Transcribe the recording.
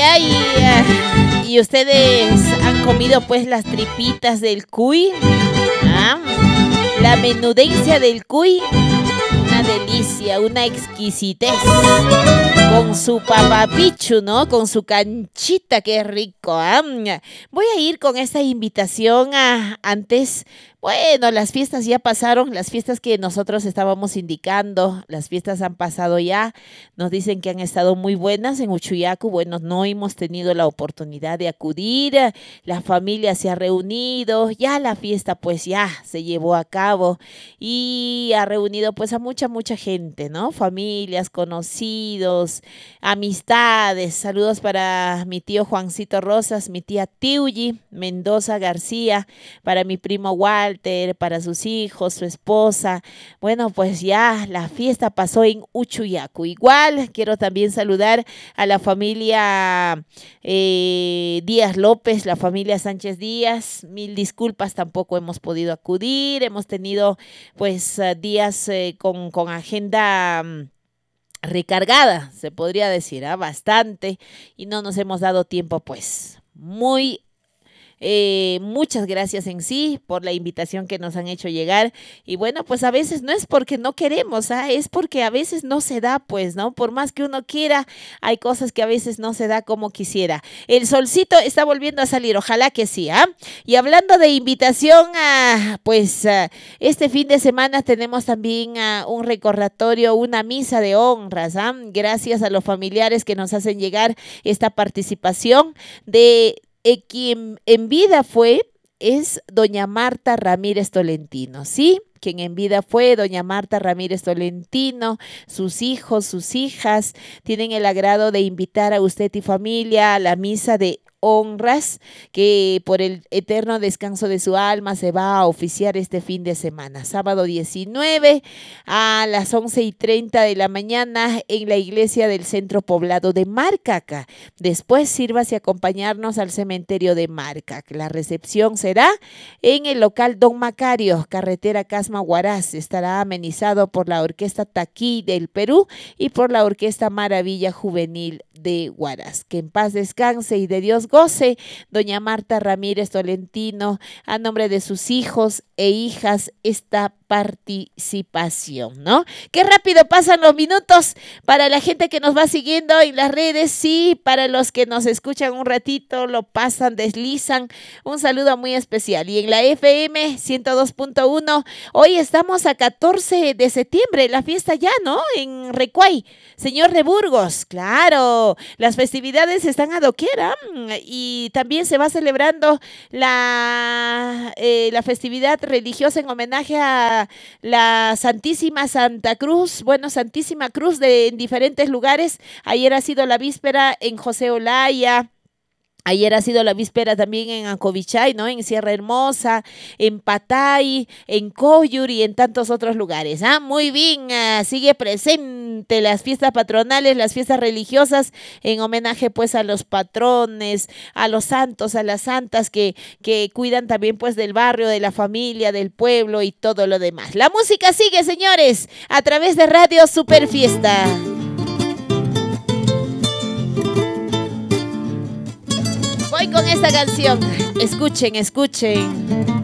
¿Y ustedes han comido pues las tripitas del cuy? ¿Ah? La menudencia del cuy, una delicia, una exquisitez. Con su papapichu, ¿no? Con su canchita, qué rico. ¿Ah? Voy a ir con esta invitación a antes. Bueno, las fiestas ya pasaron, las fiestas que nosotros estábamos indicando, las fiestas han pasado ya, nos dicen que han estado muy buenas en Uchuyacu. Bueno, no hemos tenido la oportunidad de acudir, la familia se ha reunido, ya la fiesta pues ya se llevó a cabo y ha reunido pues a mucha gente, ¿no? Familias, conocidos, amistades. Saludos para mi tío Juancito Rosas, mi tía Tiuyi Mendoza García, para mi primo Walter, para sus hijos, su esposa. Bueno, pues ya la fiesta pasó en Uchuyacu. Igual quiero también saludar a la familia Díaz López, la familia Sánchez Díaz. Mil disculpas, tampoco hemos podido acudir. Hemos tenido pues días con agenda recargada, se podría decir, bastante, y no nos hemos dado tiempo pues muchas gracias en sí por la invitación que nos han hecho llegar. Y bueno, pues a veces no es porque no queremos, es porque a veces no se da, pues, ¿no? Por más que uno quiera, hay cosas que a veces no se da como quisiera. El solcito está volviendo a salir, ojalá que sí, ¿ah? Y hablando de invitación, este fin de semana tenemos también un recordatorio, una misa de honras, gracias a los familiares que nos hacen llegar esta participación de quien en vida es doña Marta Ramírez Tolentino, ¿sí? Quien en vida fue doña Marta Ramírez Tolentino, sus hijos, sus hijas, tienen el agrado de invitar a usted y familia a la misa de honras que por el eterno descanso de su alma se va a oficiar este fin de semana, sábado 19 a las 11:30 de la mañana en la iglesia del centro poblado de Marcaca. Después sírvase a acompañarnos al cementerio de Marcaca. La recepción será en el local Don Macario, carretera Casma Huaraz. Estará amenizado por la Orquesta Taquí del Perú y por la Orquesta Maravilla Juvenil de Huaraz. Que en paz descanse y de Dios goce doña Marta Ramírez Tolentino, a nombre de sus hijos e hijas, esta participación, ¿no? Qué rápido pasan los minutos para la gente que nos va siguiendo en las redes, sí, para los que nos escuchan un ratito, lo pasan, deslizan, un saludo muy especial. Y en la FM 102.1, hoy estamos a 14 de septiembre, la fiesta ya, ¿no? En Recuay, Señor de Burgos, claro, las festividades están a doquiera y también se va celebrando la festividad religiosa en homenaje a la Santísima Santa Cruz, bueno, Santísima Cruz en diferentes lugares. Ayer ha sido la víspera en José Olaya. Ayer ha sido la víspera también en Ancovichay, ¿no? En Sierra Hermosa, en Patay, en Coyur y en tantos otros lugares. Muy bien, sigue presente las fiestas patronales, las fiestas religiosas en homenaje pues a los patrones, a los santos, a las santas que cuidan también pues del barrio, de la familia, del pueblo y todo lo demás. La música sigue, señores, a través de Radio Super Fiesta. Voy con esta canción. Escuchen.